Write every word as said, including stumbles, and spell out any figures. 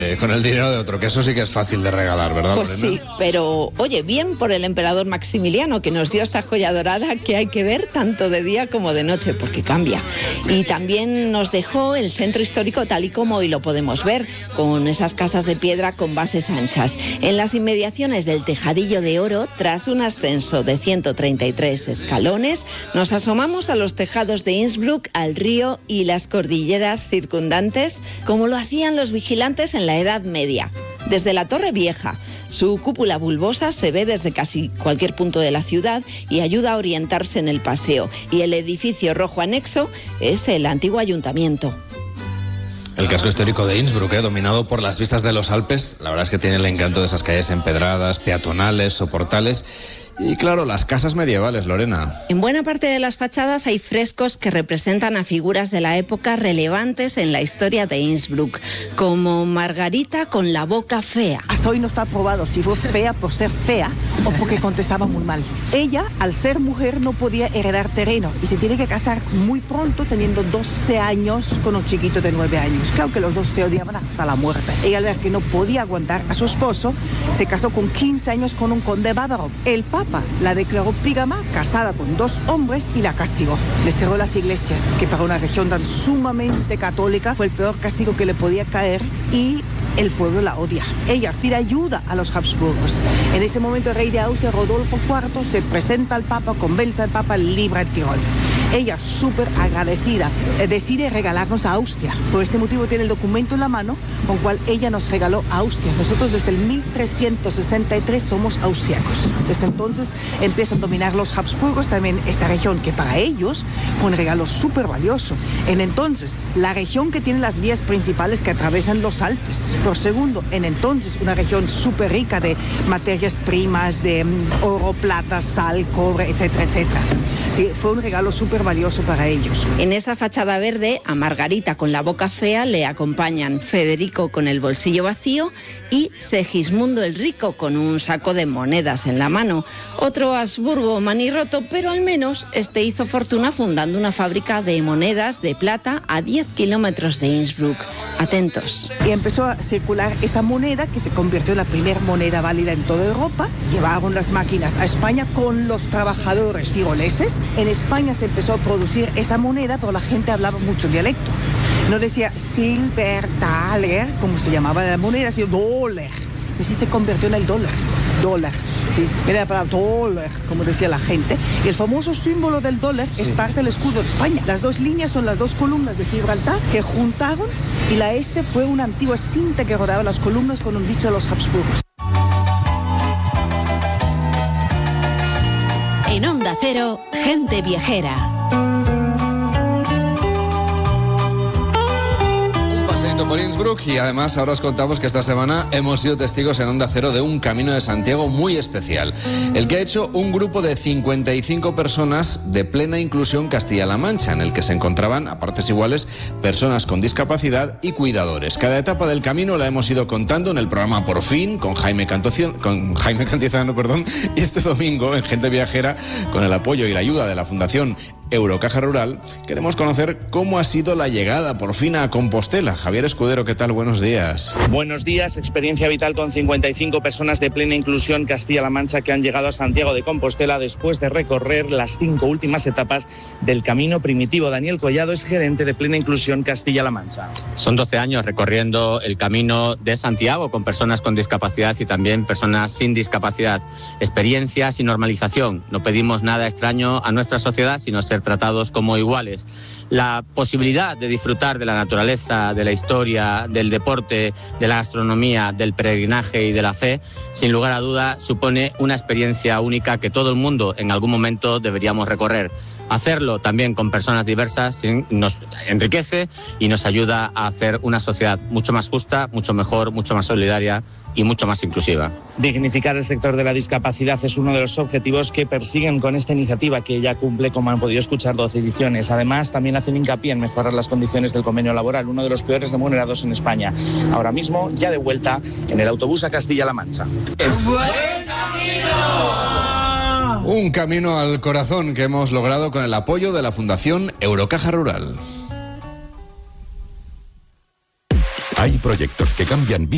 Eh, con el dinero de otro, que eso sí que es fácil de regalar, ¿verdad, Pues Lorena? sí, pero oye, bien por el emperador Maximiliano, que nos dio esta joya dorada que hay que ver tanto de día como de noche, porque cambia. Y también nos dejó el centro histórico tal y como hoy lo podemos ver, con esas casas de piedra con bases anchas. En las inmediaciones del Tejadillo de Oro, tras un ascenso de ciento treinta y tres escalones, nos asomamos a los tejados de Innsbruck, al río y las cordilleras circundantes, como lo hacían los vigilantes en la Edad Media. Desde la Torre Vieja, su cúpula bulbosa se ve desde casi cualquier punto de la ciudad y ayuda a orientarse en el paseo. Y el edificio rojo anexo es el antiguo ayuntamiento. El casco histórico de Innsbruck, eh, dominado por las vistas de los Alpes, la verdad es que tiene el encanto de esas calles empedradas, peatonales, soportales. Y claro, las casas medievales, Lorena. En buena parte de las fachadas hay frescos que representan a figuras de la época relevantes en la historia de Innsbruck, como Margarita con la boca fea. Hasta hoy no está probado si fue fea por ser fea o porque contestaba muy mal. Ella, al ser mujer, no podía heredar terreno y se tiene que casar muy pronto, teniendo doce años con un chiquito de nueve años. Claro que los dos se odiaban hasta la muerte. Ella, al ver que no podía aguantar a su esposo, se casó con quince años con un conde bávaro. El Papa la declaró pígama, casada con dos hombres, y la castigó. Le cerró las iglesias, que para una región tan sumamente católica fue el peor castigo que le podía caer, y el pueblo la odia. Ella pide ayuda a los Habsburgos. En ese momento el rey de Austria, Rodolfo cuarto, se presenta al Papa, convence al Papa, libra el Tirol. Ella, súper agradecida, decide regalarnos a Austria. Por este motivo tiene el documento en la mano con cual ella nos regaló a Austria. Nosotros desde el mil trescientos sesenta y tres somos austriacos. Desde entonces empiezan a dominar los Habsburgos también esta región, que para ellos fue un regalo súper valioso. En entonces, la región que tiene las vías principales que atraviesan los Alpes. Por segundo, en entonces, una región súper rica de materias primas, de oro, plata, sal, cobre, etcétera, etcétera. Sí, fue un regalo súper valioso para ellos. En esa fachada verde, a Margarita con la boca fea le acompañan Federico con el bolsillo vacío y Segismundo el Rico con un saco de monedas en la mano. Otro Habsburgo manirroto, pero al menos este hizo fortuna fundando una fábrica de monedas de plata a diez kilómetros de Innsbruck. Atentos. Y empezó a circular esa moneda, que se convirtió en la primera moneda válida en toda Europa. Llevaron las máquinas a España con los trabajadores tiroleses. En España se empezó a producir esa moneda, pero la gente hablaba mucho dialecto. No decía Silbertaler, como se llamaba la moneda, sino dólar. Y así se convirtió en el dólar. Dólar. Sí, era la palabra dólar, como decía la gente. Y el famoso símbolo del dólar sí. es parte del escudo de España. Las dos líneas son las dos columnas de Gibraltar que juntaron, y la S fue una antigua cinta que rodeaba las columnas con un dicho de los Habsburgos. En Onda Cero, Gente Viajera. Por Innsbruck, y además ahora os contamos que esta semana hemos sido testigos en Onda Cero de un Camino de Santiago muy especial, el que ha hecho un grupo de cincuenta y cinco personas de plena inclusión Castilla-La Mancha, en el que se encontraban a partes iguales personas con discapacidad y cuidadores. Cada etapa del camino la hemos ido contando en el programa Por Fin con Jaime Cantozano, con Jaime Cantizano, perdón, y este domingo en Gente Viajera, con el apoyo y la ayuda de la Fundación Eurocaja Rural, queremos conocer cómo ha sido la llegada por fin a Compostela. Javier Escudero, ¿qué tal? Buenos días. Buenos días, experiencia vital con cincuenta y cinco personas de plena inclusión Castilla-La Mancha que han llegado a Santiago de Compostela después de recorrer las cinco últimas etapas del camino primitivo. Daniel Collado es gerente de plena inclusión Castilla-La Mancha. Son doce años recorriendo el camino de Santiago con personas con discapacidad y también personas sin discapacidad. Experiencias y normalización. No pedimos nada extraño a nuestra sociedad, sino ser tratados como iguales. La posibilidad de disfrutar de la naturaleza, de la historia, del deporte, de la gastronomía, del peregrinaje y de la fe, sin lugar a duda, supone una experiencia única que todo el mundo en algún momento deberíamos recorrer. Hacerlo también con personas diversas nos enriquece y nos ayuda a hacer una sociedad mucho más justa, mucho mejor, mucho más solidaria y mucho más inclusiva. Dignificar el sector de la discapacidad es uno de los objetivos que persiguen con esta iniciativa, que ya cumple, como han podido escuchar, doce ediciones. Además, también hacen hincapié en mejorar las condiciones del convenio laboral, uno de los peores remunerados en España. Ahora mismo, ya de vuelta en el autobús a Castilla-La Mancha. Es... ¡Buen camino! Un camino al corazón que hemos logrado con el apoyo de la Fundación Eurocaja Rural. Hay proyectos que cambian vidas.